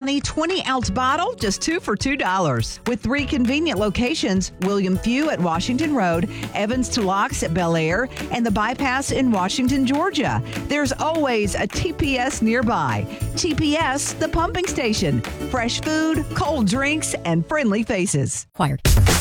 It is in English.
Bounty 20-ounce bottle, just 2 for $2. With 3 convenient locations, William Few at Washington Road, Evans to Locks at Bel Air, and the Bypass in Washington, Georgia. There's always a TPS nearby. TPS, the pumping station. Fresh food, cold drinks, and friendly faces. Acquired.